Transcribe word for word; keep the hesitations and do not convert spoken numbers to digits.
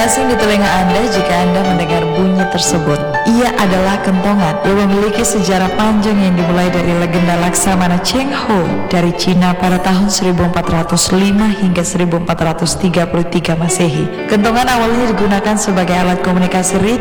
Asing di telinga Anda jika Anda mendengar bunyi tersebut. Ia adalah kentongan yang memiliki sejarah panjang yang dimulai dari legenda Laksamana Cheng Ho dari Cina pada tahun seribu empat ratus lima hingga seribu empat ratus tiga puluh tiga Masehi. Kentongan awalnya digunakan sebagai alat komunikasi